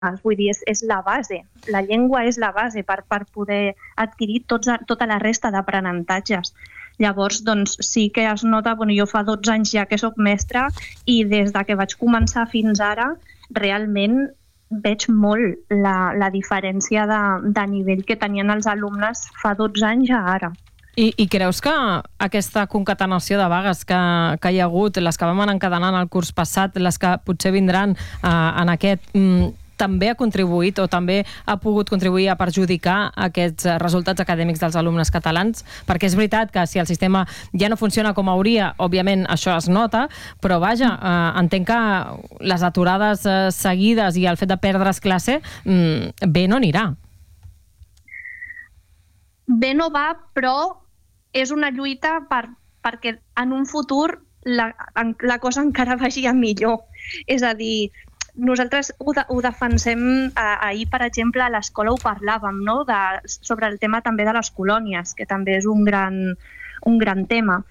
Vull dir, és la base. La llengua és la base per poder adquirir tota la resta d'aprenentatges. Llavors, doncs, sí que es nota, jo fa 12 anys ja que soc mestra i des de que vaig començar fins ara, realment veig molt la diferència de nivell que tenien els alumnes fa 12 anys a ara. I creus que aquesta concatenació de vagues que hi ha hagut, les que vam anar encadenant el curs passat, les que potser vindran en aquest, també ha contribuït o també ha pogut contribuir a perjudicar aquests resultats acadèmics dels alumnes catalans? Perquè és veritat que si el sistema ja no funciona com hauria, òbviament això es nota, però vaja, entenc que les aturades seguides i el fet de perdre's classe bé no anirà. Bé no va, però és una lluita perquè en un futur la cosa encara vagi a millor. És a dir, nosaltres ho defensem, ahir, per exemple, a l'escola ho parlàvem, no? Sobre el tema també de les colònies, que també és un gran tema.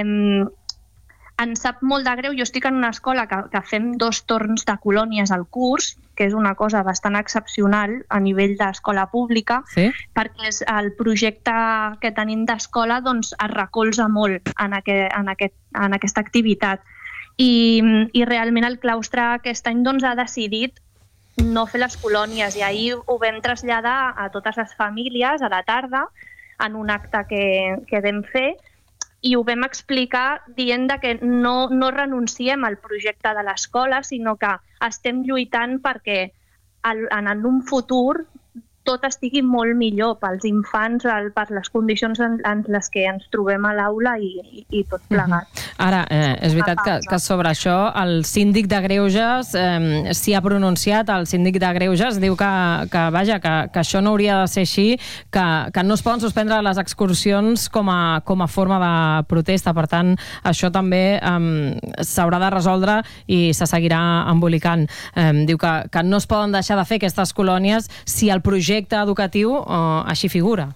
Em sap molt de greu, jo estic en una escola que fem 2 torns de colònies al curs, que és una cosa bastant excepcional a nivell d'escola pública, perquè el projecte que tenim d'escola es recolza molt en aquesta activitat. I realment el claustre aquest any ha decidit no fer les colònies i ahir ho vam traslladar a totes les famílies a la tarda en un acte que vam fer i ho vam explicar dient que no renunciem al projecte de l'escola, sinó que estem lluitant perquè en un futur tot estigui molt millor pels infants, per les condicions en les que ens trobem a l'aula i tot plegat. Ara, és veritat que sobre això el síndic de Greuges s'hi ha pronunciat. El síndic de Greuges diu que això no hauria de ser així, que no es poden suspendre les excursions com a forma de protesta. Per tant, això també s'haurà de resoldre i se seguirà embolicant. Diu que no es poden deixar de fer aquestes colònies si el projecte educatiu així figura.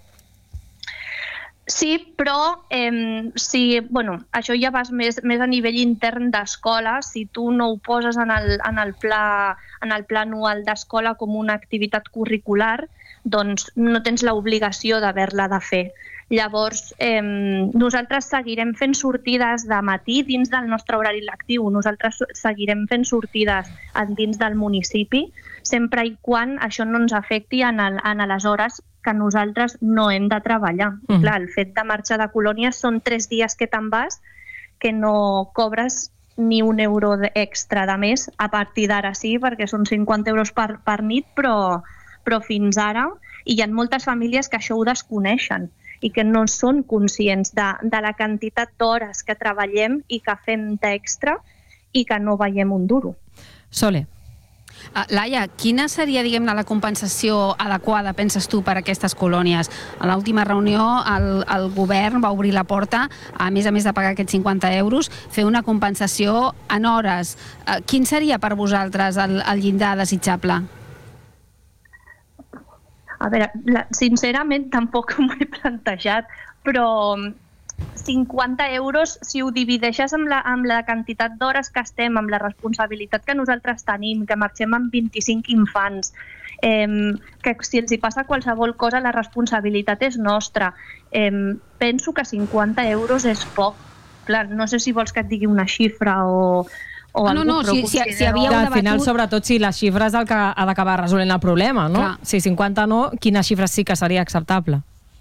Sí, però això ja vas més a nivell intern d'escola. Si tu no ho poses en el pla anual d'escola com una activitat curricular, doncs no tens l'obligació d'haver-la de fer. Llavors, nosaltres seguirem fent sortides de matí dins del nostre horari lectiu. Nosaltres seguirem fent sortides dins del municipi, sempre i quan això no ens afecti en les hores que nosaltres no hem de treballar. Clar, el fet de marxar de colònies són 3 dies que te'n vas, que no cobres ni un euro extra de més. A partir d'ara sí, perquè són 50 euros per nit, però fins ara hi ha moltes famílies que això ho desconeixen i que no són conscients de la quantitat d'hores que treballem i que fem d'extra i que no veiem un duro. Sole. Laia, quina seria, diguem-ne, la compensació adequada, penses tu, per a aquestes colònies? A l'última reunió el govern va obrir la porta, a més de pagar aquests 50 euros, fer una compensació en hores. Quin seria per vosaltres el llindar desitjable? A veure, sincerament tampoc m'ho he plantejat, però 50 euros, si ho divideixes amb la quantitat d'hores que estem, amb la responsabilitat que nosaltres tenim, que marxem amb 25 infants, que si els hi passa qualsevol cosa la responsabilitat és nostra. Penso que 50 euros és poc. Clar, no sé si vols que et digui una xifra o si havíeu al final, sobretot, si la xifra és el que ha d'acabar resolent el problema, no? Clar. Si 50 no, quina xifra sí que seria acceptable?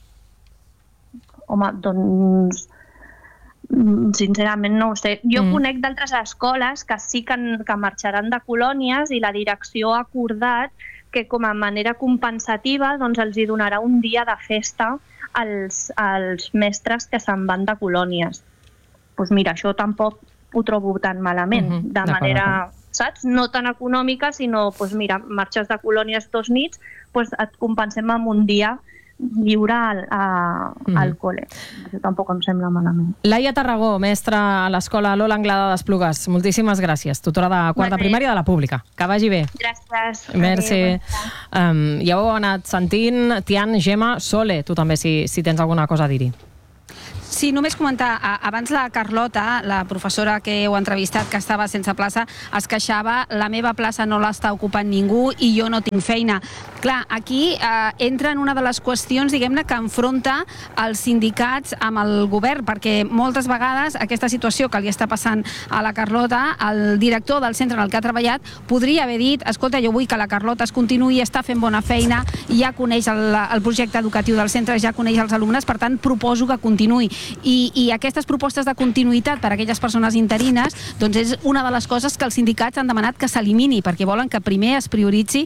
Home, doncs sincerament no ho sé. Jo conec d'altres escoles que sí que marxaran de colònies i la direcció ha acordat que com a manera compensativa els hi donarà un dia de festa als mestres que se'n van de colònies. Doncs mira, això tampoc ho trobo tan malament, de manera, saps? No tan econòmica, sinó, doncs mira, marxes de colònies 2 nits, doncs et compensem amb un dia lliure al col·le. Això tampoc em sembla malament. Laia Tarragó, mestra a l'escola Lola Anglada d'Esplugues. Moltíssimes gràcies. Tutora de quart de primària de la pública. Que vagi bé. Gràcies. Merci. Ja ho heu anat sentint. Tian, Gemma, Sole, tu també, si tens alguna cosa a dir-hi. Sí, només comentar, abans la Carlota, la professora que heu entrevistat, que estava sense plaça, es queixava, la meva plaça no l'està ocupant ningú i jo no tinc feina. Clar, aquí entra en una de les qüestions, diguem-ne, que enfronta els sindicats amb el govern, perquè moltes vegades aquesta situació que li està passant a la Carlota, el director del centre en el que ha treballat podria haver dit, escolta, jo vull que la Carlota es continuï, està fent bona feina, ja coneix el projecte educatiu del centre, ja coneix els alumnes, per tant, proposo que continuï. I aquestes propostes de continuïtat per a aquelles persones interines, doncs és una de les coses que els sindicats han demanat que s'elimini, perquè volen que primer es prioritzi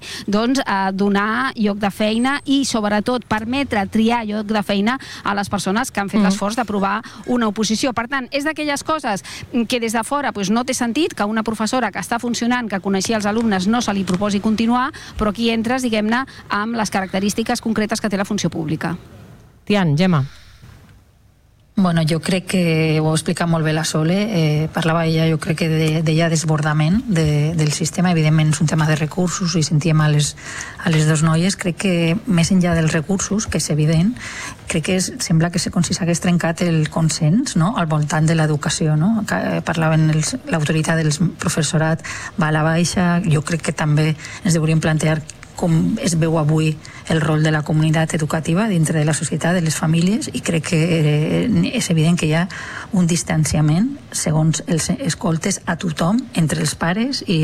donar lloc de feina i, sobretot, permetre triar lloc de feina a les persones que han fet l'esforç d'aprovar una oposició. Per tant, és d'aquelles coses que des de fora no té sentit que una professora que està funcionant, que coneixia els alumnes, no se li proposi continuar, però aquí entres, diguem-ne, amb les característiques concretes que té la funció pública. Tian, Gemma. Bueno, jo crec que ho ha explicat molt bé la Sole, parlava ella, jo crec que deia desbordament del sistema, evidentment és un tema de recursos i sentíem a les dues noies, crec que més enllà dels recursos, que és evident, crec que sembla que s'hagués trencat el consens, no?, al voltant de l'educació, no? Parlaven l'autoritat del professorat va a la baixa, jo crec que també ens hauríem plantejar com es veu avui el rol de la comunitat educativa dintre de la societat, de les famílies, i crec que és evident que hi ha un distanciament, segons els escoltes, a tothom, entre els pares i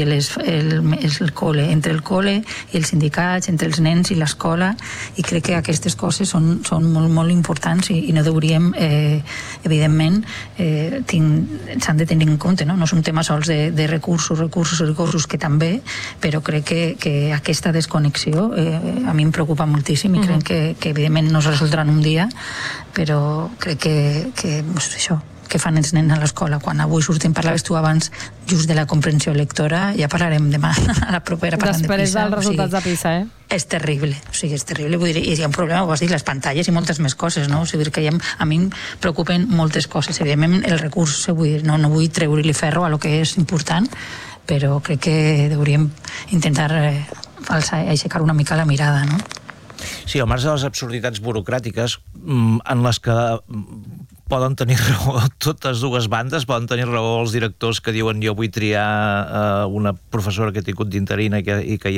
el col·le, entre el col·le i els sindicats, entre els nens i l'escola, i crec que aquestes coses són molt, molt importants i no hauríem, evidentment, s'han de tenir en compte, no? No és un tema sols de recursos, que també, però crec que aquesta desconnexió a mi em preocupa moltíssim i crec que evidentment no es resoldrà en un dia, però crec que això, que fan els nens a l'escola. Quan avui surten, parlaves tu abans just de la comprensió lectora, ja parlarem demà a la propera parlant de PISA. Després dels resultats de PISA, És terrible, és terrible. Vull dir, hi ha un problema, ho has dit, les pantalles i moltes més coses, no? O sigui, que a mi em preocupen moltes coses. Evidentment, el recurs, vull dir, no vull treure-li ferro a lo que és important, però crec que hauríem intentar aixecar una mica la mirada, no? Sí, al marge de les absurditats burocràtiques, en les que poden tenir raó totes dues bandes, poden tenir raó els directors que diuen jo vull triar una professora que he tingut d'interina i que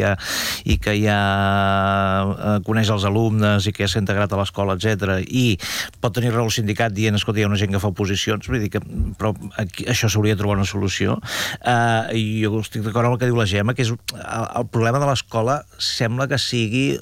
ja coneix els alumnes i que ja s'ha integrat a l'escola, etc. I pot tenir raó el sindicat dient, escolta, hi ha una gent que fa oposicions, vull dir que però aquí, això s'hauria de trobar una solució. I jo estic d'acord amb el que diu la Gemma, que és el problema de l'escola sembla que sigui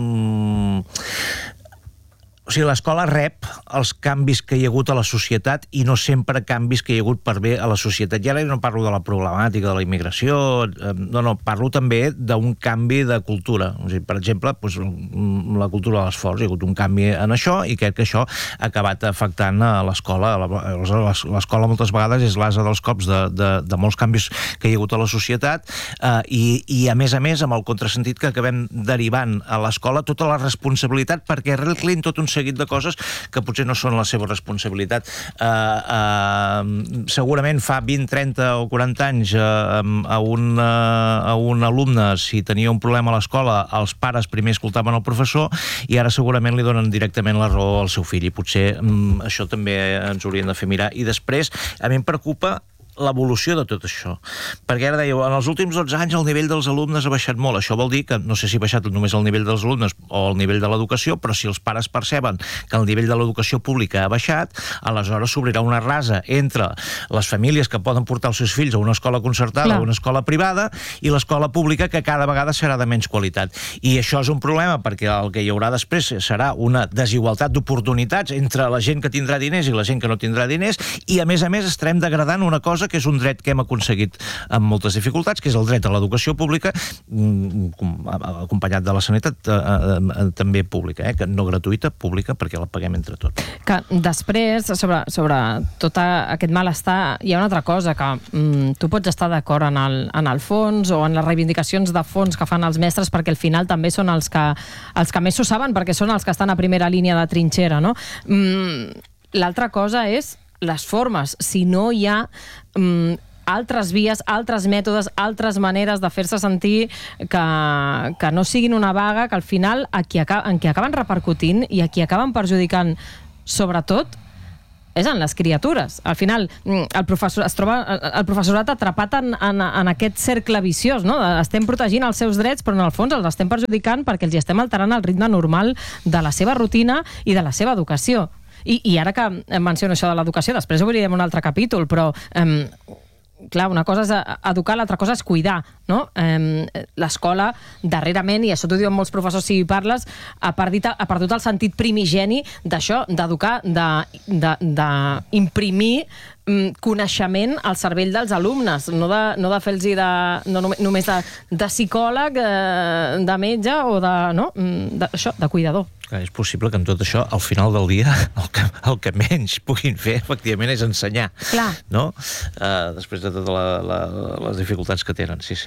o sigui, l'escola rep els canvis que hi ha hagut a la societat i no sempre canvis que hi ha hagut per bé a la societat. I ara no parlo de la problemàtica de la immigració, no, parlo també d'un canvi de cultura. O sigui, per exemple, la cultura de l'esforç, hi ha hagut un canvi en això i crec que això ha acabat afectant a l'escola. L'escola moltes vegades és l'ase dels cops de molts canvis que hi ha hagut a la societat i a més, amb el contrasentit que acabem derivant a l'escola tota la responsabilitat perquè arreglin tot un seguit de coses que potser no són la seva responsabilitat. Segurament fa 20, 30 o 40 anys a un alumne, si tenia un problema a l'escola, els pares primer escoltaven el professor i ara segurament li donen directament la raó al seu fill i potser això també ens haurien de fer mirar. I després, a mi em preocupa l'evolució de tot això. Perquè ara dèieu, en els últims 12 anys el nivell dels alumnes ha baixat molt. Això vol dir que, no sé si ha baixat només el nivell dels alumnes o el nivell de l'educació, però si els pares perceben que el nivell de l'educació pública ha baixat, aleshores s'obrirà una rasa entre les famílies que poden portar els seus fills a una escola concertada o una escola privada i l'escola pública que cada vegada serà de menys qualitat. I això és un problema perquè el que hi haurà després serà una desigualtat d'oportunitats entre la gent que tindrà diners i la gent que no tindrà diners i a més estarem degradant una cosa que és un dret que hem aconseguit amb moltes dificultats, que és el dret a l'educació pública, acompanyat de la sanitat també pública, que no gratuïta, pública, perquè la paguem entre tots. Que després, sobre tot aquest malestar, hi ha una altra cosa, que tu pots estar d'acord en el fons o en les reivindicacions de fons que fan els mestres, perquè al final també són els que més s'ho saben, perquè són els que estan a primera línia de trinxera, no? L'altra cosa és les formes. Si no hi ha altres vies, altres mètodes, altres maneres de fer-se sentir que no siguin una vaga, que al final en qui acaben repercutint i a qui acaben perjudicant sobretot és en les criatures. Al final, el professorat atrapat en aquest cercle viciós, no? Estem protegint els seus drets, però en el fons els estem perjudicant perquè els estem alterant el ritme normal de la seva rutina i de la seva educació. I ara que menciono això de l'educació, després obrirem un altre capítol, però clar, una cosa és educar, l'altra cosa és cuidar, no? L'escola, darrerament, i això t'ho diuen molts professors si hi parles, ha perdut el sentit primigeni d'això, d'educar, d'imprimir coneixement al cervell dels alumnes, no de fer-los només de psicòleg, de metge o de cuidador. És possible que amb tot això, al final del dia, el que menys puguin fer, efectivament, és ensenyar. Clar. No? Després de totes les dificultats que tenen, sí.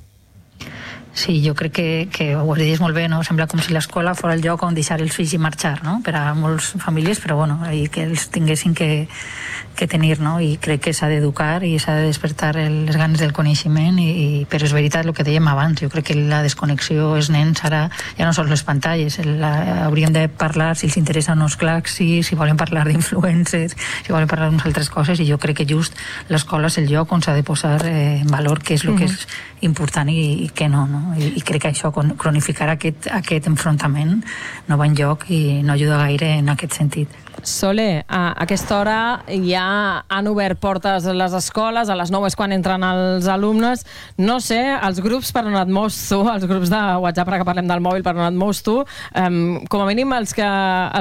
Sí, jo crec que ho has dit molt bé, no? Sembla com si l'escola fos el lloc on deixar els fills i marxar, no? Per a moltes famílies, però bueno, que els tinguessin que tenir, no? I crec que s'ha d'educar i s'ha de despertar les ganes del coneixement, però és veritat el que dèiem abans, jo crec que la desconnexió els nens ara ja no són les pantalles, hauríem de parlar si els interessa uns clacs, si volen parlar d'influencers, si volen parlar d'unes altres coses, i jo crec que just l'escola és el lloc on s'ha de posar en valor què és el que és important i què no? I crec que això, cronificar aquest enfrontament, no va enlloc i no ajuda gaire en aquest sentit. Sole, a aquesta hora ja han obert portes a les escoles, a les 9 és quan entren els alumnes. No sé, els grups per on et mous tu, els grups de WhatsApp, ara que parlem del mòbil, per on et mous tu, com a mínim els que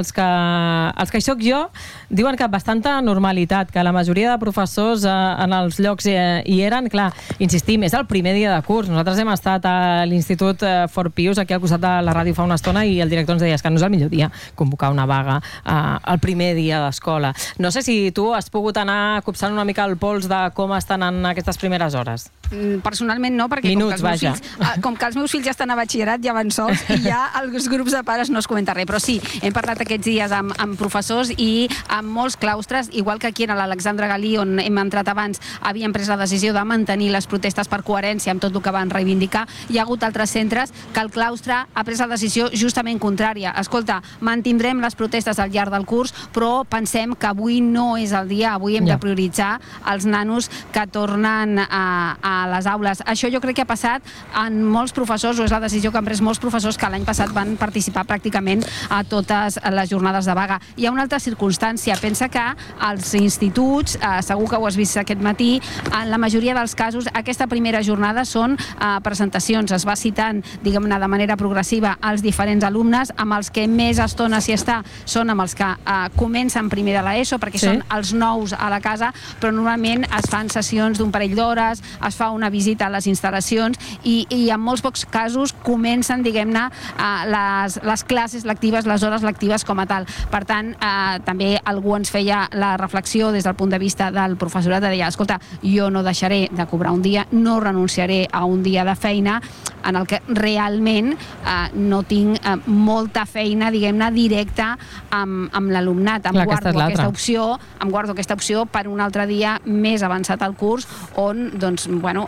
hi soc jo, diuen que bastanta normalitat, que la majoria de professors en els llocs hi eren. Clar, insistim, és el primer dia de curs. Nosaltres hem estat a l'Institut Fort Pius, aquí al costat de la ràdio fa una estona, i el director ens deia que no és el millor dia convocar una vaga al primer dia d'escola. No sé si tu has pogut anar copsant una mica el pols de com estan en aquestes primeres hores. Personalment no, perquè com que els meus fills ja estan a batxillerat, ja van sols, i ja els grups de pares no es comenta res. Però sí, hem parlat aquests dies amb professors i amb molts claustres, igual que aquí a l'Alexandre Galí, on hem entrat abans, havien pres la decisió de mantenir les protestes per coherència amb tot el que van reivindicar. Hi ha hagut altres centres que el claustre ha pres la decisió justament contrària. Escolta, mantindrem les protestes al llarg del curs, però pensem que avui no és el dia, avui hem de prioritzar els nanos que tornen a les aules. Això jo crec que ha passat en molts professors, o és la decisió que han pres molts professors que l'any passat van participar pràcticament a totes les jornades de vaga. Hi ha una altra circumstància. Pensa que als instituts, segur que ho has vist aquest matí, en la majoria dels casos aquesta primera jornada són presentacions. Es va citant, diguem-ne, de manera progressiva als diferents alumnes, amb els que més estona s'hi està són amb els que comencen primer de l'ESO, perquè són els nous a la casa, però normalment es fan sessions d'un parell d'hores, es fa una visita a les instal·lacions i en molts pocs casos comencen, diguem-ne, les classes lectives, les hores lectives com a tal. Per tant, també algú ens feia la reflexió des del punt de vista del professorat, de dir, escolta, jo no deixaré de cobrar un dia, no renunciaré a un dia de feina en el que realment no tinc molta feina, diguem-ne, directa amb l'alumnat. Em guardo aquesta opció per un altre dia més avançat al curs on, doncs, bueno,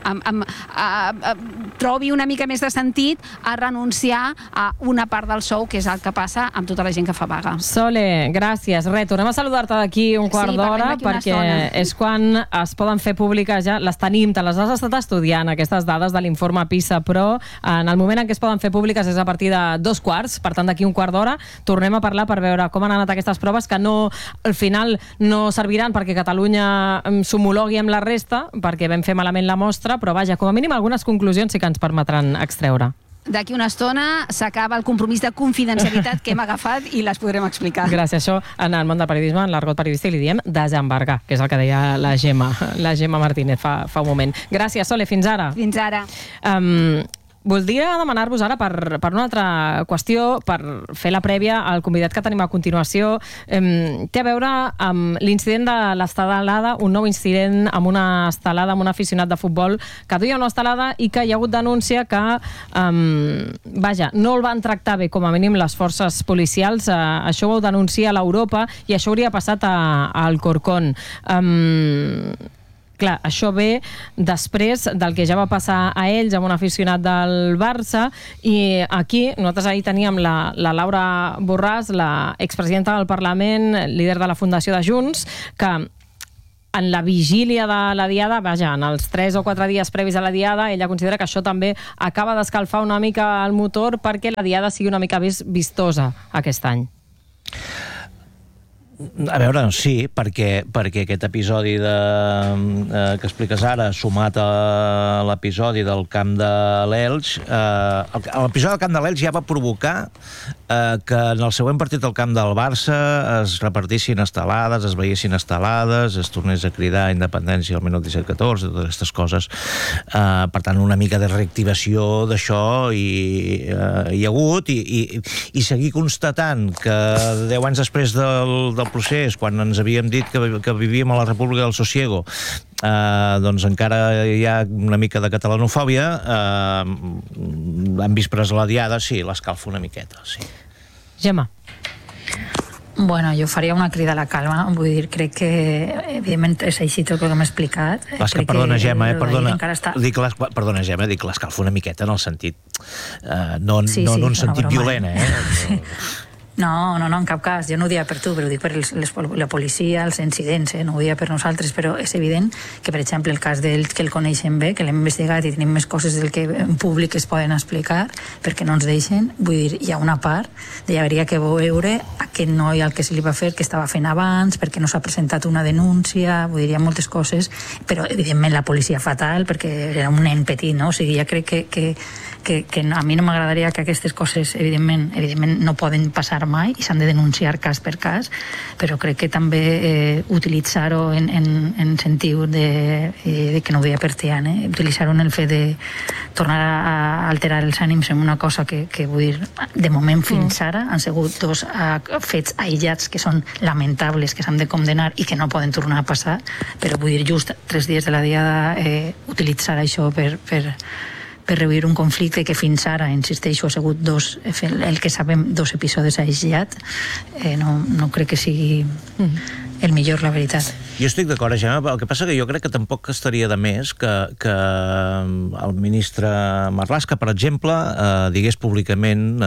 trobi una mica més de sentit a renunciar a una part del sou, que és el que passa amb tota la gent que fa vaga. Sole, gràcies. Tornem a saludar-te d'aquí un quart d'hora, perquè és quan es poden fer públiques ja, les tenim, te les has estat estudiant, aquestes dades de l'informe PISA, però en el moment en què es poden fer públiques és a partir de 2:15, per tant d'aquí un quart d'hora tornem a parlar per veure com han anat aquestes proves, que no, al final no serviran perquè Catalunya s'homologui amb la resta, perquè vam fer malament la mostra, però vaja, com a mínim algunes conclusions sí que ens permetran extreure. D'aquí una estona s'acaba el compromís de confidencialitat que hem agafat i les podrem explicar. Gràcies. Això en el món del periodisme, en l'argot periodístic, li diem desembargar, que és el que deia la Gemma Martínez fa un moment. Gràcies, Sole. Fins ara. Fins ara. Voldria demanar-vos ara per una altra qüestió, per fer la prèvia al convidat que tenim a continuació. Té a veure amb l'incident de l'estelada, un nou incident amb una estelada, amb un aficionat de futbol que duia una estelada i que hi ha hagut denúncia que no el van tractar bé, com a mínim les forces policials. Això ho denuncia l'Europa i això hauria passat a Alcorcón. clar, això ve després del que ja va passar a ells amb un aficionat del Barça, i aquí nosaltres ahir teníem la Laura Borràs, la expresidenta del Parlament, líder de la Fundació de Junts, que en la vigília de la Diada, vaja, en els 3 o 4 dies previs a la Diada, ella considera que això també acaba d'escalfar una mica el motor perquè la Diada sigui una mica més vistosa aquest any. A veure, sí, perquè aquest episodi que expliques ara, sumat a l'episodi del camp de l'Elx, l'episodi del camp de l'Elx ja va provocar que en el següent partit del camp del Barça es repartissin estelades, es veiessin estelades, es tornés a cridar independència al minut 17-14, totes aquestes coses. Per tant, una mica de reactivació d'això hi ha hagut, i seguir constatant que 10 anys després del procés, quan ens havíem dit que vivíem a la República del Sosiego, doncs encara hi ha una mica de catalanofòbia, en vísperes a la Diada, sí, l'escalfa una miqueta, sí. Gemma. Bueno, jo faria una crida a la calma, vull dir, crec que evidentment és així tot el que m'he explicat. Perdona, Gemma, perdona, Gemma, dic l'escalfa una miqueta en el sentit, no en un sentit violent, No, en cap cas. Jo no ho dia per tu, però ho dic per la policia, els incidents, no ho dia per nosaltres, però és evident que, per exemple, el cas d'ells, que el coneixen bé, que l'hem investigat i tenim més coses del que en públic es poden explicar, perquè no ens deixen. Vull dir, hi ha una part de hauria que veure aquest noi al que se li va fer, que estava fent abans, perquè no s'ha presentat una denúncia, vull dir, hi ha moltes coses, però, evidentment, la policia fatal, perquè era un nen petit, no? O sigui, ja crec que a mi no m'agradaria que aquestes coses, evidentment no poden passar mai i s'han de denunciar cas per cas, però crec que també utilitzar-ho en sentit de que no ho deia per Tian, utilitzar-ho en el fet de tornar a alterar els ànims en una cosa que vull dir, de moment fins ara han sigut dos fets aïllats que són lamentables, que s'han de condenar i que no poden tornar a passar, però vull dir, just 3 dies de la Diada utilitzar això per reduir un conflicte que fins ara, insisteixo, ha sigut el que sabem, 2 episodis aïllats, no crec que sigui el millor, la veritat. Jo estic d'acord, Gemma, el que passa que jo crec que tampoc estaria de més que el ministre Marlaska, per exemple, digués públicament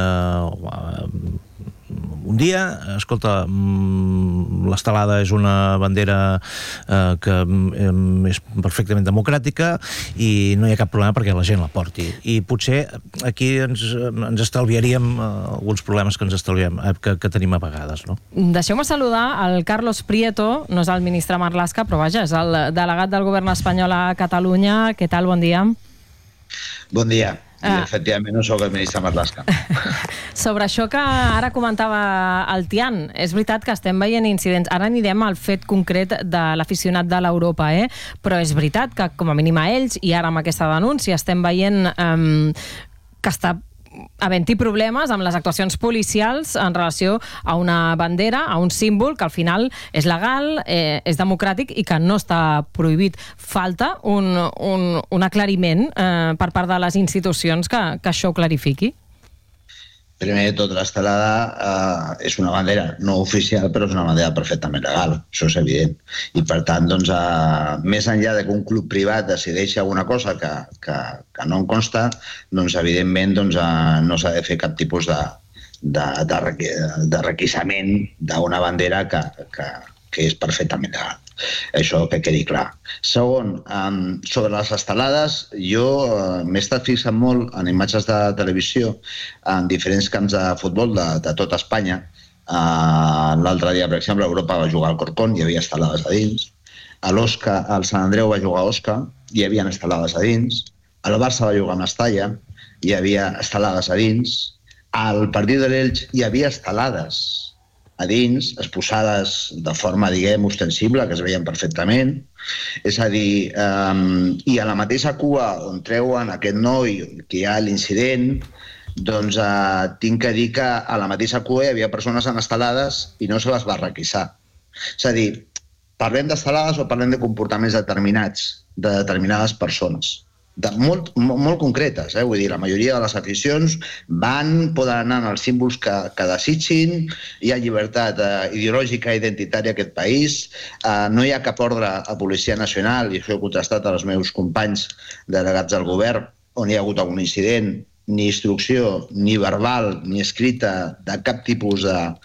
un dia, escolta, l'estelada és una bandera que és perfectament democràtica i no hi ha cap problema perquè la gent la porti. I potser aquí ens estalviaríem alguns problemes que ens estalviem, que tenim a vegades, no? Deixeu-me saludar el Carlos Prieto, no és el ministre Marlaska, però vaja, és el delegat del govern espanyol a Catalunya. Què tal? Bon dia. Bon dia. I efectivament no sóc el ministre Marlaska. Sobre això que ara comentava el Tian, és veritat que estem veient incidents. Ara anirem al fet concret de l'aficionat de l'Europa, però és veritat que com a mínim a ells, i ara amb aquesta denúncia estem veient que està havent-hi problemes amb les actuacions policials en relació a una bandera, a un símbol que al final és legal, és democràtic i que no està prohibit. Falta un aclariment per part de les institucions que això ho clarifiqui? Primer de tot, l'estelada és una bandera no oficial, però és una bandera perfectament legal, això és evident. I per tant, doncs, més enllà que un club privat decideixi alguna cosa que no en consta, doncs, evidentment, no s'ha de fer cap tipus de requisament d'una bandera que és perfectament legal. Això que quedi clar. Segon, sobre les estelades, jo m'he estat fixant molt en imatges de televisió en diferents camps de futbol de tot Espanya. L'altre dia, per exemple, Europa va jugar al Corcón, hi havia estelades a dins. A l'Osca, al Sant Andreu va jugar a Osca, hi havia estelades a dins. El Barça va jugar a Mestalla, hi havia estelades a dins. Al partit de l'Elx hi havia estelades a dins, exposades de forma, diguem, ostensible, que es veien perfectament. És a dir, i a la mateixa cua on treuen aquest noi que hi ha l'incident, doncs tinc que dir que a la mateixa cua hi havia persones estelades i no se les va requisar. És a dir, parlem d'estelades o parlem de comportaments determinats, de determinades persones. molt concretes. Vull dir, la majoria de les aficions poden anar als símbols que desitgin, hi ha llibertat ideològica i identitària a aquest país, no hi ha cap ordre a Policia Nacional, i això he contrastat als meus companys delegats del govern, on hi ha hagut algun incident, ni instrucció, ni verbal, ni escrita de cap tipus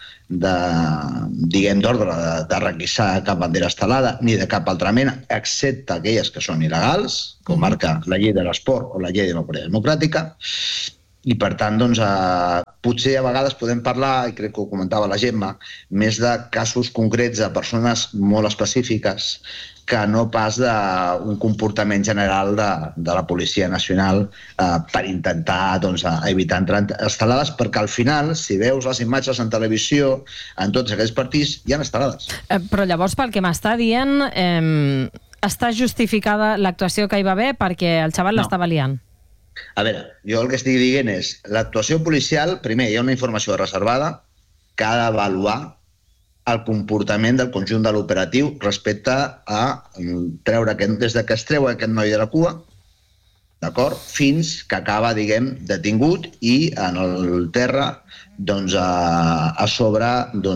d'ordre de requisar cap bandera estelada, ni de cap altra mena, excepte aquelles que són il·legals, com marca la llei de l'esport o la llei democràtica. I, per tant, potser a vegades podem parlar, i crec que ho comentava la Gemma, més de casos concrets de persones molt específiques que no pas d'un comportament general de la Policia Nacional per intentar evitar entrar estelades, perquè al final, si veus les imatges en televisió, en tots aquests partits, hi ha estelades. Però llavors, pel que m'està dient, està justificada l'actuació que hi va haver perquè el xaval l'estava liant? A veure, jo el que estic dient és l'actuació policial, primer, hi ha una informació reservada que ha d'avaluar el comportament del conjunt de l'operatiu respecte a treure, des que es treu aquest noi de la cua, d'acord, fins que acaba, detingut i en el terra a sobre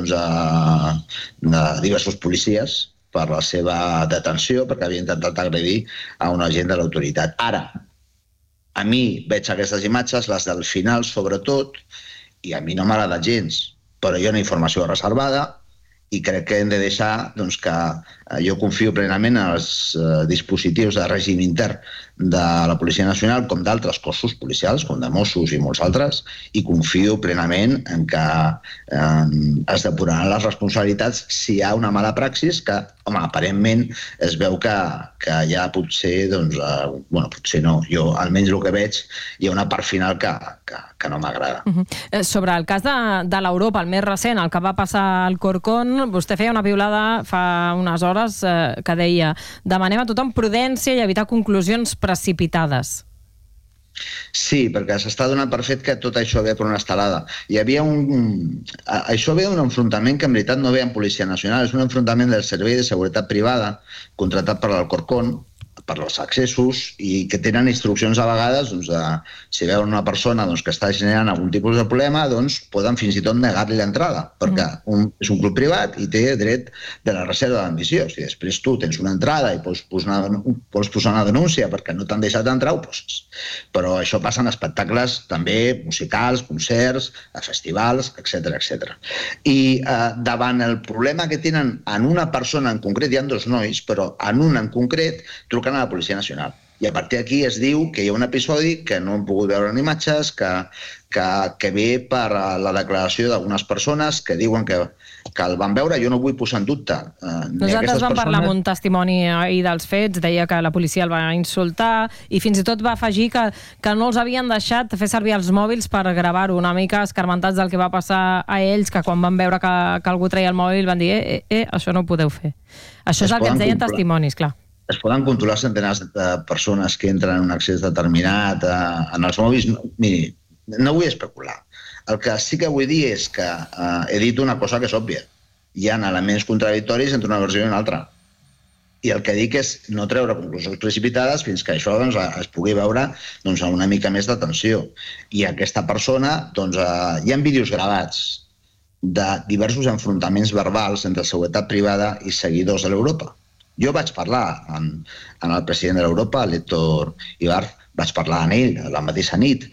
de diversos policies per la seva detenció, perquè havia intentat agredir a un agent de l'autoritat. Ara, a mi veig aquestes imatges, les del final sobretot, i a mi no m'agrada gens, però hi ha una informació reservada i crec que hem de deixar que jo confio plenament en els dispositius de règim intern de la Policia Nacional, com d'altres cossos policials, com de Mossos i molts altres, i confio plenament en que es depuraran les responsabilitats si hi ha una mala praxis que, home, aparentment es veu que ja potser, potser no, jo almenys el que veig, hi ha una part final que no m'agrada. Sobre el cas de l'Europa, el més recent, el que va passar al Corcón, vostè feia una piulada fa unes hores que deia: demanem a tothom prudència i evitar conclusions precipitades. Sí, perquè s'està donant per fet que tot això ve per una estelada. Això ve d'un enfrontament que en veritat no ve en Policia Nacional, és un enfrontament del Servei de Seguretat Privada contratat per l'Alcorcón, per als accessos, i que tenen instruccions a vegades, si veuen una persona que està generant algun tipus de problema, poden fins i tot negar-li l'entrada, perquè és un club privat i té dret de la reserva d'admissió. Si després tu tens una entrada i pots posar una denúncia perquè no t'han deixat entrar, ho poses. Però això passa en espectacles també musicals, concerts, festivals, etc. I davant el problema que tenen en una persona en concret, hi ha dos nois, però en un en concret truquen a la Policia Nacional. I a partir d'aquí es diu que hi ha un episodi que no hem pogut veure en imatges, que ve per la declaració d'algunes persones que diuen que el van veure. Jo no vull posar en dubte. Nosaltres vam parlar amb un testimoni ahir dels fets, deia que la policia el va insultar i fins i tot va afegir que no els havien deixat fer servir els mòbils per gravar-ho, una mica escarmentats del que va passar a ells, que quan van veure que algú treia el mòbil van dir això no ho podeu fer. Això és el que ens deien testimonis, clar. Es poden controlar centenars de persones que entren en un accés determinat en els mòbils. Miri, no vull especular. El que sí que vull dir és que he dit una cosa que és òbvia. Hi ha elements contradictoris entre una versió i una altra. I el que dic és no treure conclusions precipitades fins que això es pugui veure amb una mica més d'atenció. I aquesta persona, hi ha vídeos gravats de diversos enfrontaments verbals entre seguretat privada i seguidors de l'Europa. Jo vaig parlar amb el president de l'Europa, l'Héctor Ibarz, vaig parlar amb ell la mateixa nit,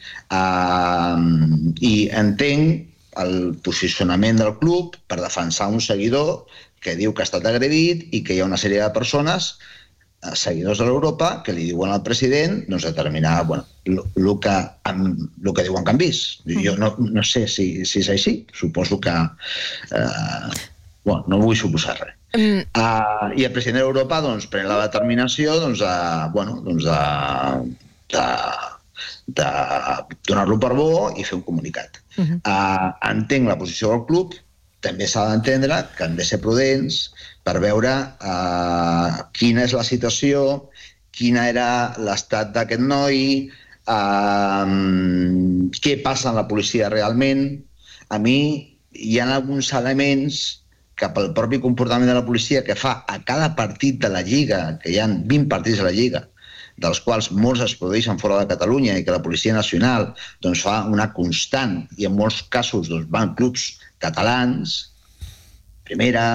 i entenc el posicionament del club per defensar un seguidor que diu que ha estat agredit i que hi ha una sèrie de persones, seguidors de l'Europa, que li diuen al president determinar el que diuen que han vist. Jo no sé si és així, suposo que... no vull suposar res. I el president d'Europa pren la determinació de donar-lo per bo i fer un comunicat. Entenc la posició del club, també s'ha d'entendre que han de ser prudents per veure quina és la situació, quina era l'estat d'aquest noi, què passa en la policia realment. A mi hi ha alguns elements que pel propi comportament de la policia que fa a cada partit de la Lliga, que hi ha 20 partits a la Lliga, dels quals molts es produeixen fora de Catalunya i que la Policia Nacional doncs, fa una constant, i en molts casos doncs, van clubs catalans, primera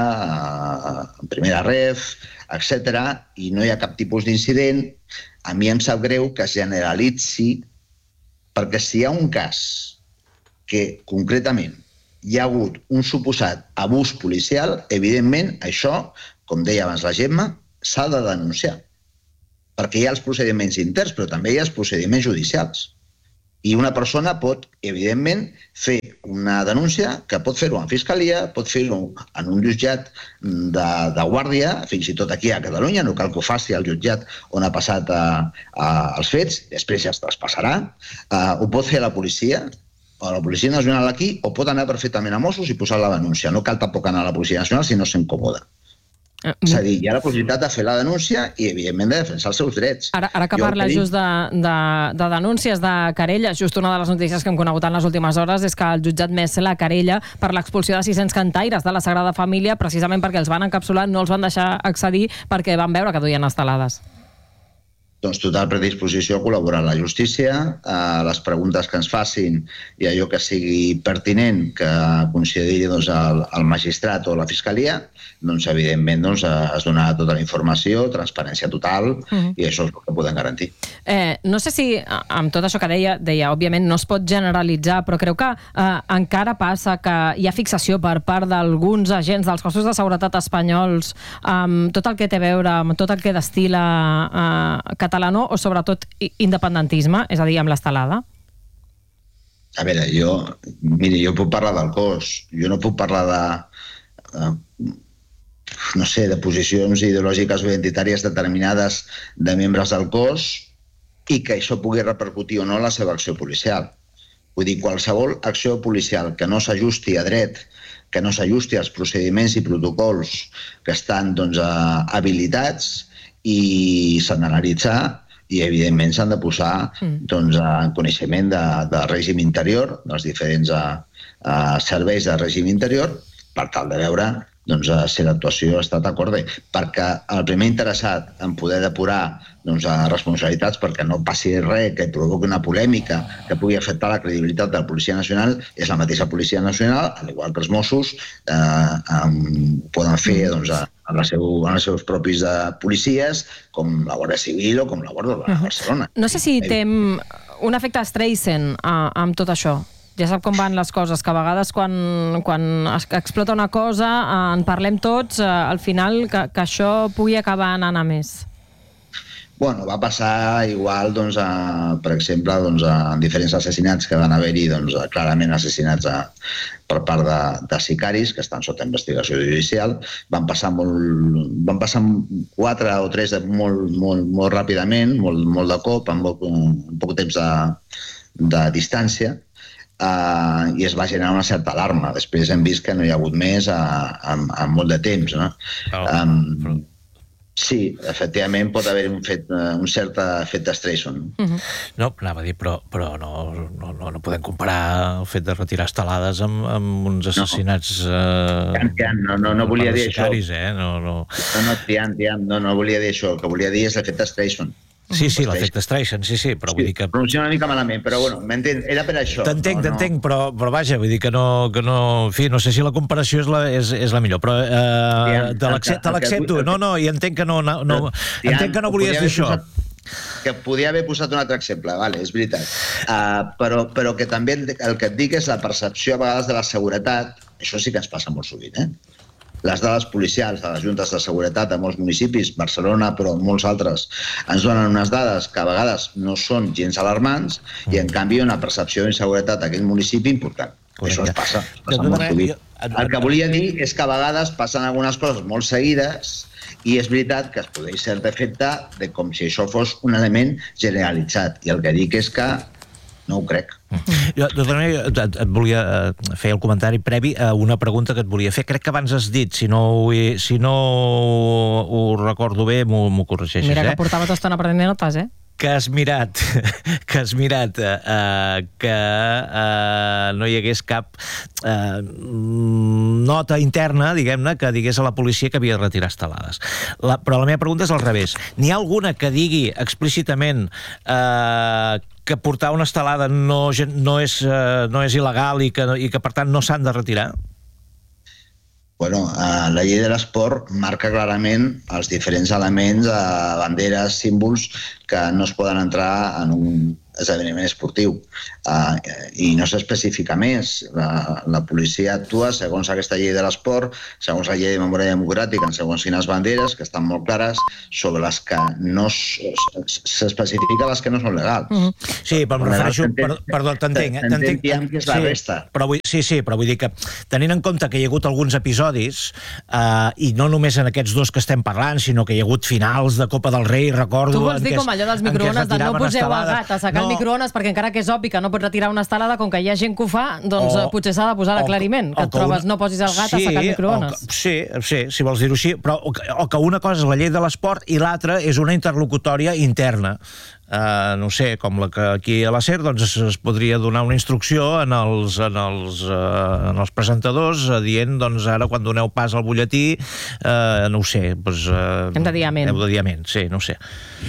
ref, etc., i no hi ha cap tipus d'incident, a mi em sap greu que es generalitzi, perquè si hi ha un cas que concretament hi ha hagut un suposat abús policial, evidentment això, com deia abans la Gemma, s'ha de denunciar. Perquè hi ha els procediments interns, però també hi ha els procediments judicials. I una persona pot, evidentment, fer una denúncia que pot fer-ho en fiscalia, pot fer-ho en un jutjat de guàrdia, fins i tot aquí a Catalunya, no cal que ho faci al jutjat on ha passat els fets, després ja es traspassarà, ho pot fer la policia, o la Policia Nacional aquí, o pot anar perfectament a Mossos i posar la denúncia. No cal tampoc anar a la Policia Nacional si no s'incomoda. És a dir, hi ha la possibilitat de fer la denúncia i, evidentment, de defensar els seus drets. Ara que parla just de denúncies, de querelles, just una de les notícies que hem conegut en les últimes hores és que el jutjat Més la querella per l'expulsió de 600 cantaires de la Sagrada Família, precisament perquè els van encapsular, no els van deixar accedir perquè van veure que duien estelades. Doncs total predisposició a col·laborar amb la justícia, les preguntes que ens facin i allò que sigui pertinent que consideri el magistrat o la fiscalia, doncs evidentment es donarà tota la informació, transparència total, i això és el que podem garantir. No sé si amb tot això que deia, òbviament no es pot generalitzar, però creu que encara passa que hi ha fixació per part d'alguns agents dels cossos de seguretat espanyols amb tot el que té a veure, amb tot el que destila catalano o sobretot independentisme, és a dir, amb l'estelada? A veure, jo puc parlar del cos, jo no puc parlar de posicions ideològiques o identitàries determinades de membres del cos i que això pugui repercutir o no en la seva acció policial. Vull dir, qualsevol acció policial que no s'ajusti a dret, que no s'ajusti als procediments i protocols que estan habilitats i s'han d'analitzar i, evidentment, s'han de posar en coneixement del règim interior, dels diferents serveis del règim interior, per tal de veure si l'actuació ha estat acorde. Perquè el primer interessat en poder depurar responsabilitats perquè no passi res que provoqui una polèmica que pugui afectar la credibilitat de la Policia Nacional és la mateixa Policia Nacional, al igual que els Mossos poden fer amb els seus propis policies, com la Guàrdia Civil o com la Guàrdia de Barcelona. No sé si té un efecte Streisand amb tot això. Ja sap com van les coses, que a vegades quan explota una cosa en parlem tots, al final que això pugui acabar anant a més. Bueno, va passar igual, per exemple, en diferents assassinats que van haver-hi clarament assassinats per part de sicaris que estan sota investigació judicial. Van passar 4 o 3 molt ràpidament, molt de cop, amb poc temps de distància, i es va generar una certa alarma. Després hem vist que no hi ha hagut més en molt de temps. Sí, efectivament pot haver un cert efecte Streisand. No, anava a dir, però no podem comparar el fet de retirar estelades amb uns assassinats no volia dir això. No volia dir això. El que volia dir és l'efecte Streisand. Sí, l'efecte Streisand, sí, però vull dir que... Pronuncia una mica malament, però bueno, m'entén, era per això. T'entenc, però vaja, vull dir que no... En fi, no sé si la comparació és la millor, però te l'accepto. No, i entenc que no volies dir això. Que podia haver posat un altre exemple, és veritat. Però que també el que et dic és la percepció a vegades de la seguretat, això sí que ens passa molt sovint, Les dades policials de les juntes de seguretat a molts municipis, Barcelona, però molts altres, ens donen unes dades que a vegades no són gens alarmants i, en canvi, una percepció d'inseguretat d'aquell municipi important. Això ens passa molt sovint. El que volia dir és que a vegades passen algunes coses molt seguides i és veritat que es podria ser d'efecte de com si això fos un element generalitzat. I el que dic és que no ho crec. Jo, de tota manera, et volia fer el comentari previ a una pregunta que et volia fer. Crec que abans has dit, si no ho recordo bé, m'ho corregeixes. Mira que portava tota estona prenent notes, que has mirat que no hi hagués cap nota interna, diguem-ne, que digués a la policia que havia de retirar estelades. Però la meva pregunta és al revés. N'hi ha alguna que digui explícitament que portar una estelada no és il·legal i que per tant no s'han de retirar? Bueno, la llei de l'esport marca clarament els diferents elements, banderes, símbols que no es poden entrar en un esdeveniment esportiu. I no s'especifica més. La policia actua segons aquesta llei de l'esport, segons la llei de memòria democràtica, en segons quines banderes, que estan molt clares, sobre les que no s'especifica les que no són legals. Sí, però em refereixo... Perdó, t'entenc. T'entenc que és la resta. Però vull dir que, tenint en compte que hi ha hagut alguns episodis, i no només en aquests dos que estem parlant, sinó que hi ha hagut finals de Copa del Rei, recordo... Tu vols dir com allò dels microones, de no poseu el gat a secar el microones, perquè encara que és obvi que no pots retirar una estelada, com que hi ha gent que ho fa, doncs potser s'ha de posar l'aclariment, que et trobes no posis el gat a secar el microones. Sí, si vols dir-ho així, però o que una cosa és la llei de l'esport i l'altra és una interlocutòria interna. No sé, com la que aquí a la SER doncs es podria donar una instrucció en els presentadors dient, doncs ara quan doneu pas al butlletí no ho sé, hem de dir amén. Heu de dir amén, sí, no ho sé.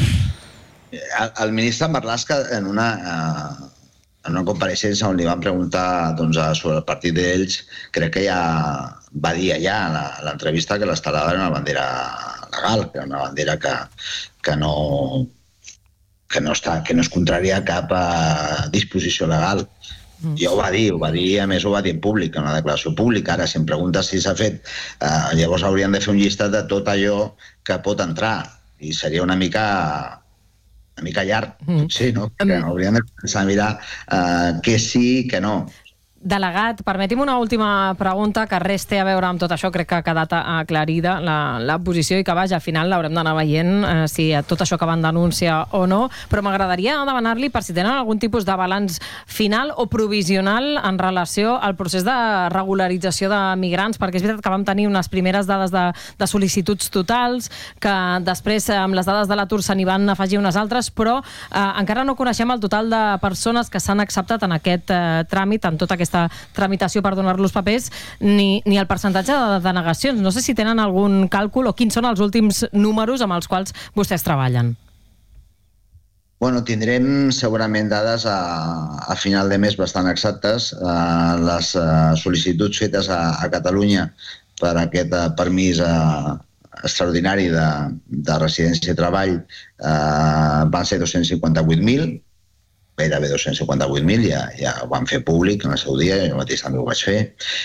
El ministre Marlaska en una compareixença on li van preguntar sobre el partit d'ells, crec que ja va dir allà a l'entrevista que l'estelada era una bandera legal, que era una bandera que no és contrària a cap disposició legal. Ja ho va dir, a més ho va dir en públic, en una declaració pública. Ara, si em preguntes si s'ha fet, llavors haurien de fer un llistat de tot allò que pot entrar, i seria una mica llarg, potser, no? Que hauríem de començar a mirar què sí i què no. Delegat, permeti'm una última pregunta que res té a veure amb tot això. Crec que ha quedat aclarida la posició i que, vaja, al final l'haurem d'anar veient si tot això que van denunciar o no, però m'agradaria demanar-li per si tenen algun tipus de balanç final o provisional en relació al procés de regularització de migrants, perquè és veritat que vam tenir unes primeres dades de sol·licituds totals, que després amb les dades de l'atur se n'hi van afegir unes altres, però encara no coneixem el total de persones que s'han acceptat en aquest tràmit, en tota aquesta tramitació per donar-los papers, ni el percentatge de denegacions. No sé si tenen algun càlcul o quins són els últims números amb els quals vostès treballen. Bueno, tindrem segurament dades a final de mes bastant exactes. Les sol·licituds fetes a Catalunya per aquest permís extraordinari de residència i treball van ser 258.000, gairebé 258.000, ja ho van fer públic en el seu dia, jo mateix també ho vaig fer.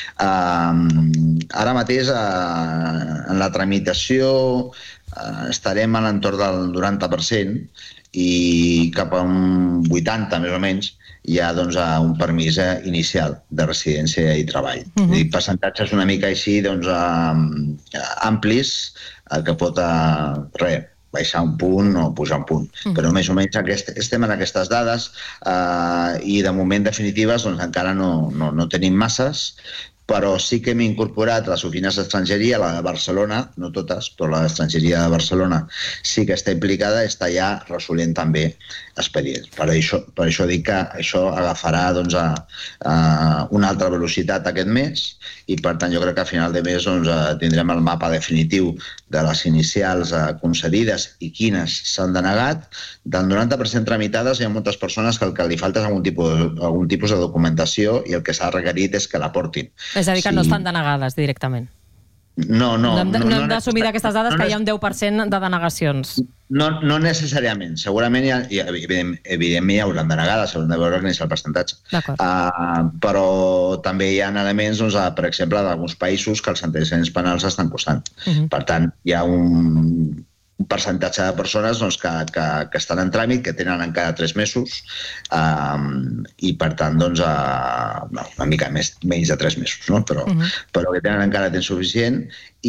Ara mateix, en la tramitació, estarem a l'entorn del 90% i cap a un 80, més o menys, hi ha un permís inicial de residència i treball. Percentatges una mica així amplis, que pot baixar un punt o pujar un punt. Però més o menys estem en aquestes dades i de moment definitives encara no tenim masses, però sí que hem incorporat les oficines d'estrangeria, la de Barcelona, no totes, però la d'estrangeria de Barcelona sí que està implicada, està ja resolent també expedients. Per això dic que això agafarà una altra velocitat aquest mes i per tant jo crec que a final de mes tindrem el mapa definitiu de les inicials concedides i quines s'han denegat. Del 90% tramitades hi ha moltes persones que el que li falta és algun tipus de documentació i el que s'ha requerit és que l'aportin. És a dir, que no estan denegades directament. No hem d'assumir d'aquestes dades que hi ha un 10% de denegacions. No necessàriament. Segurament, evidentment, hi hauran denegades, s'hauran de veure quin és el percentatge. Però també hi ha elements, per exemple, d'alguns països que els antecedents penals estan costant. Per tant, hi ha un percentatge de persones que estan en tràmit, que tenen encara 3 mesos i per tant una mica menys de 3 mesos, però que tenen encara temps suficient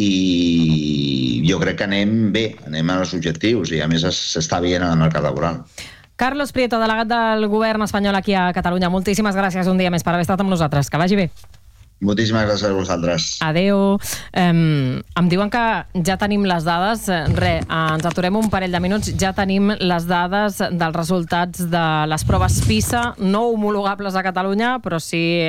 i jo crec que anem bé, anem als objectius i a més s'està veient en el mercat laboral. Carlos Prieto, delegat del govern espanyol aquí a Catalunya, moltíssimes gràcies un dia més per haver estat amb nosaltres. Que vagi bé. Moltíssimes gràcies a vosaltres. Adéu. Em diuen que ja tenim les dades. Ens aturem un parell de minuts. Ja tenim les dades dels resultats de les proves PISA, no homologables a Catalunya, però sí,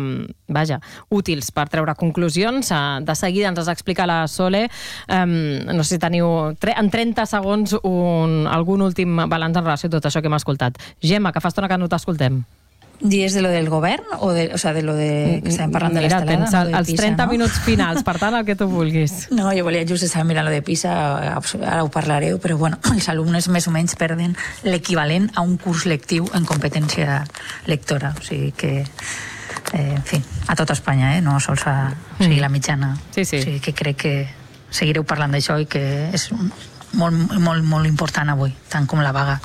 útils per treure conclusions. De seguida ens explica la Sole. No sé si teniu en 30 segons algun últim balanç en relació a tot això que hem escoltat. Gemma, que fa estona que no t'escoltem. ¿Dies de lo del govern o de lo de que estàvem parlant de l'estelada? Mira, tens els 30 minuts finals, per tant, el que tu vulguis. No, jo volia just estar mirant lo de PISA, ara ho parlareu, però bueno, els alumnes més o menys perden l'equivalent a un curs lectiu en competència lectora, o sigui que, en fi, a tota Espanya, no sols a la mitjana. Sí. O sigui que crec que seguireu parlant d'això i que és molt, molt, molt important avui, tant com la vaga.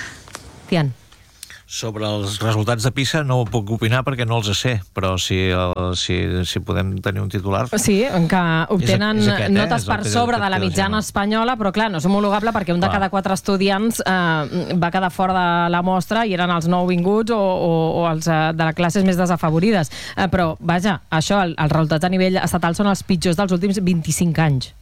Tian. Sobre els resultats de PISA no ho puc opinar perquè no els sé, però si podem tenir un titular... Sí, que obtenen és aquest, notes per sobre de la mitjana espanyola, però clar, no és homologable perquè un de cada 4 estudiants va quedar fora de la mostra i eren els nouvinguts o els de les classes més desafavorides. Però, vaja, això, els resultats a nivell estatal són els pitjors dels últims 25 anys.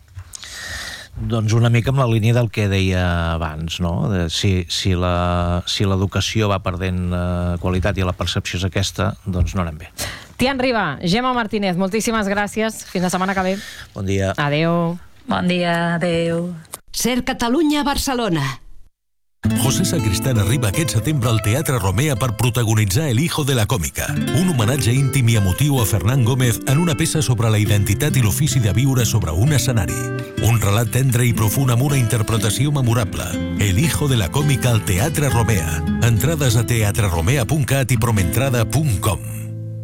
Doncs una mica amb la línia del que deia abans, no? Si l'educació va perdent qualitat i la percepció és aquesta, doncs no anem bé. Tian Riba, Gemma Martínez, moltíssimes gràcies. Fins la setmana que ve. Bon dia. Adéu. Bon dia, adéu. Ser Catalunya, Barcelona. José Sacristán arriba aquest setembre al Teatre Romea per protagonitzar El hijo de la còmica, un homenatge íntim i emotiu a Fernán Gómez en una peça sobre la identitat i l'ofici de viure sobre un escenari. Un relat tendre i profund amb una interpretació memorable. El hijo de la còmica al Teatre Romea. Entrades a teatreromea.cat i promentrada.com.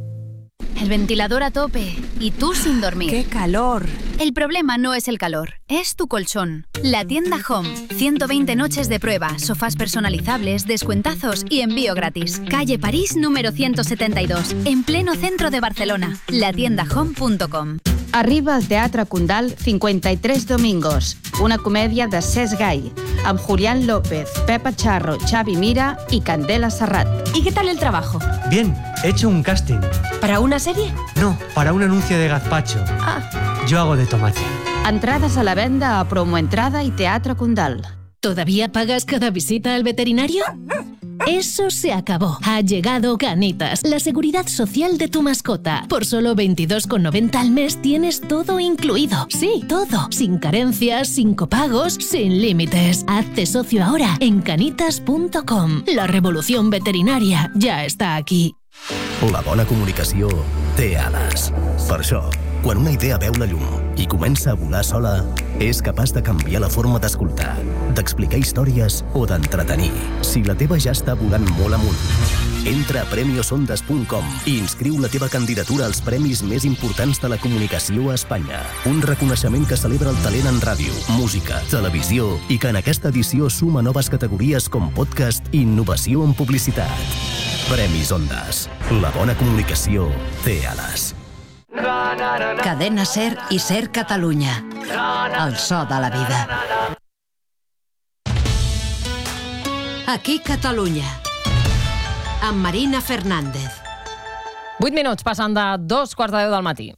El ventilador a tope y tú sin dormir. ¡Qué calor! El problema no es el calor, es tu colchón. La tienda Home. 120 noches de prueba, sofás personalizables, descuentazos y envío gratis. Calle París número 172, en pleno centro de Barcelona. latiendahome.com. Arriba al Teatre Condal 53 Domingos, una comèdia de Cesc Gai, amb Julián López, Pepa Charro, Xavi Mira y Candela Serrat. ¿Y qué tal el trabajo? Bien, he hecho un casting. ¿Para una serie? No, para un anuncio de gazpacho. Yo hago de tomate. Entrades a la venda a Promoentrada y Teatre Condal. ¿Todavía pagas cada visita al veterinario? Eso se acabó. Ha llegado Canitas, la seguridad social de tu mascota. Por solo 22,90 al mes tienes todo incluido. Sí, todo. Sin carencias, sin copagos, sin límites. Hazte socio ahora en canitas.com. La revolución veterinaria ya está aquí. La bona comunicació té ales. Per això, quan una idea veu la llum i comença a volar sola, és capaç de canviar la forma d'escoltar, d'explicar històries o d'entretenir. Si la teva ja està volant molt amunt, entra a premiosondas.com i inscriu la teva candidatura als premis més importants de la comunicació a Espanya. Un reconeixement que celebra el talent en ràdio, música, televisió i que en aquesta edició suma noves categories com podcast i innovació en publicitat. Premis Ondas. La bona comunicació té ales. Cadena Ser i Ser Catalunya. El so de la vida. Aquí Catalunya. Amb Marina Fernández. 8 minuts passant de 2:45 del matí.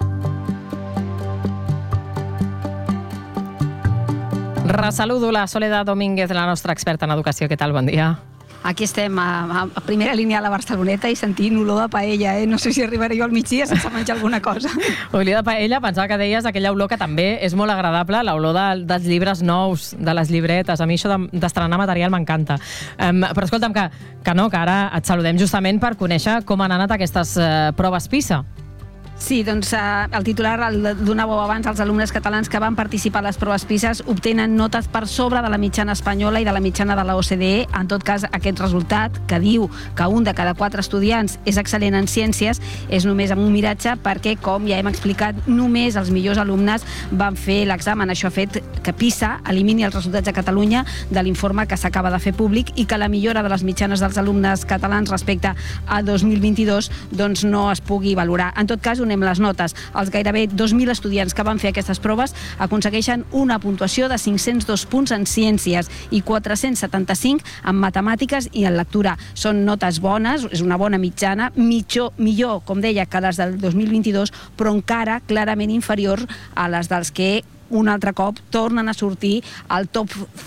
Resaludo la Soledad Domínguez, la nostra experta en educació. Què tal? Bon dia. Aquí estem a primera línia a la Barceloneta i sentint olor de paella, No sé si arribaré jo al migdia sense menjar alguna cosa. Olor de paella, pensava que deies aquella olor que també és molt agradable, l'olor dels llibres nous, de les llibretes. A mi això d'estrenar material m'encanta. Però escolta'm, que ara et saludem justament per conèixer com han anat aquestes proves PISA. Sí, doncs el titular el donàveu abans. Els alumnes catalans que van participar a les proves PISA obtenen notes per sobre de la mitjana espanyola i de la mitjana de la OCDE. En tot cas, aquest resultat, que diu que un de cada 4 estudiants és excel·lent en ciències, és només amb un miratge perquè, com ja hem explicat, només els millors alumnes van fer l'examen. Això ha fet que PISA elimini els resultats de Catalunya de l'informe que s'acaba de fer públic i que la millora de les mitjanes dels alumnes catalans respecte a 2022 doncs no es pugui valorar. En tot cas, un anem les notes. Els gairebé 2.000 estudiants que van fer aquestes proves aconsegueixen una puntuació de 502 punts en ciències i 475 en matemàtiques i en lectura. Són notes bones, és una bona mitjana, millor, com deia, que les del 2022, però encara clarament inferior a les dels que un altre cop tornen a sortir al top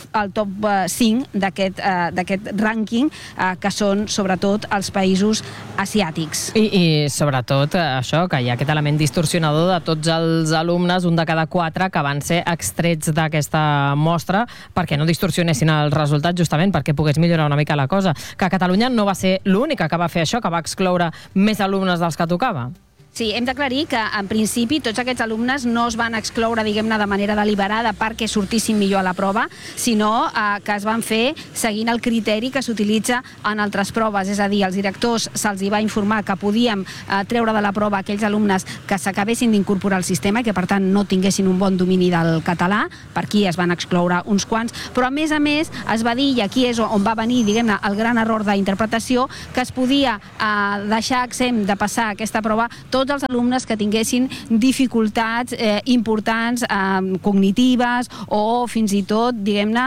5 d'aquest rànquing, que són sobretot els països asiàtics. I sobretot això, que hi ha aquest element distorsionador de tots els alumnes, un de cada 4 que van ser extrets d'aquesta mostra perquè no distorsionessin els resultats, justament perquè pogués millorar una mica la cosa. Que Catalunya no va ser l'única que va fer això, que va excloure més alumnes dels que tocava. Sí, hem d'aclarir que, en principi, tots aquests alumnes no es van excloure, diguem-ne, de manera deliberada perquè sortissin millor a la prova, sinó que es van fer seguint el criteri que s'utilitza en altres proves. És a dir, als directors se'ls va informar que podíem treure de la prova aquells alumnes que s'acabessin d'incorporar al sistema i que, per tant, no tinguessin un bon domini del català. Per aquí es van excloure uns quants. Però, a més, es va dir, i aquí és on va venir, diguem-ne, el gran error d'interpretació, que es podia deixar exempt de passar aquesta prova tots els alumnes que tinguessin dificultats importants cognitives o fins i tot, diguem-ne,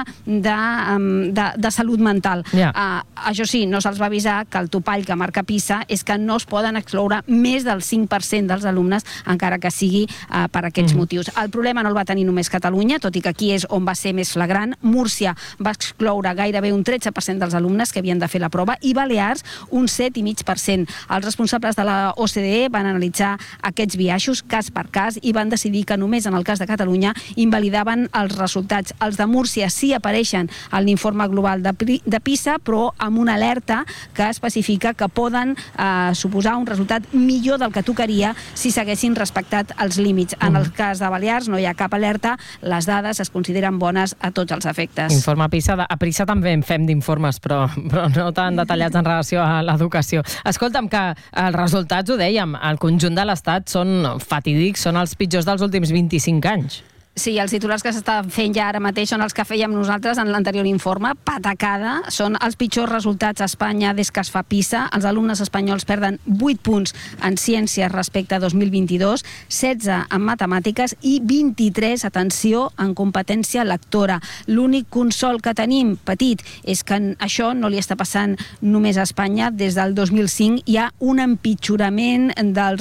de salut mental. Això sí, no se'ls va avisar que el topall que marca PISA és que no es poden excloure més del 5% dels alumnes, encara que sigui per aquests motius. El problema no el va tenir només Catalunya, tot i que aquí és on va ser més flagrant. Múrcia va excloure gairebé un 13% dels alumnes que havien de fer la prova i Balears un 7,5%. Els responsables de la OCDE van analitzar aquests biaixos cas per cas i van decidir que només en el cas de Catalunya invalidaven els resultats. Els de Múrcia sí apareixen en l'informe global de PISA, però amb una alerta que especifica que poden suposar un resultat millor del que tocaria si s'haguessin respectat els límits. En el cas de Balears no hi ha cap alerta, les dades es consideren bones a tots els efectes. Informe PISA, a PISA també en fem d'informes, però no tan detallats en relació a l'educació. Escolta'm, que els resultats, ho dèiem, el conjunt de l'Estat són fatídics, són els pitjors dels últims 25 anys. Sí, els titulars que s'estan fent ja ara mateix són els que fèiem nosaltres en l'anterior informe. Patacada, són els pitjors resultats a Espanya des que es fa PISA. Els alumnes espanyols perden 8 punts en ciències respecte a 2022, 16 en matemàtiques i 23, atenció, en competència lectora. L'únic consol que tenim, petit, és que això no li està passant només a Espanya. Des del 2005 hi ha un empitjorament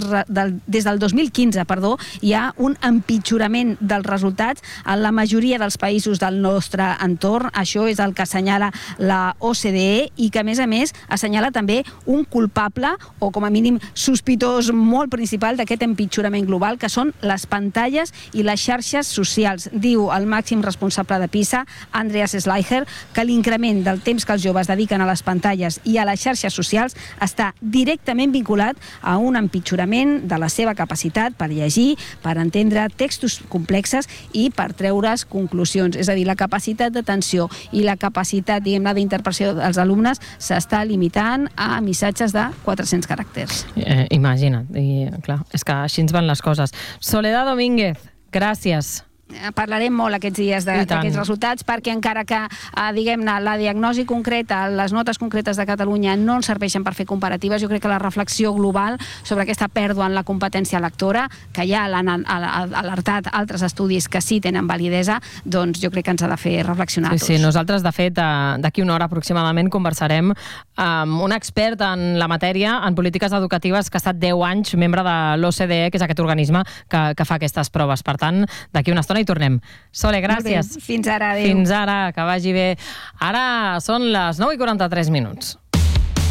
des del 2015, hi ha un empitjorament dels resultats en la majoria dels països del nostre entorn. Això és el que assenyala la OCDE i que, a més, assenyala també un culpable o, com a mínim, sospitós molt principal d'aquest empitjorament global, que són les pantalles i les xarxes socials. Diu el màxim responsable de PISA, Andreas Schleicher, que l'increment del temps que els joves dediquen a les pantalles i a les xarxes socials està directament vinculat a un empitjorament de la seva capacitat per llegir, per entendre textos complexes i per treure's conclusions. És a dir, la capacitat d'atenció i la capacitat, diguem-ne, d'interpretació dels alumnes s'està limitant a missatges de 400 caràcters. Imagina't, i clar, és que així ens van les coses. Soledad Domínguez, gràcies. Parlarem molt aquests dies d'aquests resultats, perquè encara que, diguem-ne, la diagnosi concreta, les notes concretes de Catalunya no ens serveixen per fer comparatives, jo crec que la reflexió global sobre aquesta pèrdua en la competència lectora, que ja l'han alertat altres estudis que sí tenen validesa, doncs jo crec que ens ha de fer reflexionar a tots. Sí, nosaltres, de fet, d'aquí una hora aproximadament conversarem amb un expert en la matèria, en polítiques educatives, que ha estat 10 anys membre de l'OCDE, que és aquest organisme que fa aquestes proves. Per tant, d'aquí una estona i tornem. Sole, gràcies. Fins ara, adéu. Fins ara, que vagi bé. Ara són les 9:43.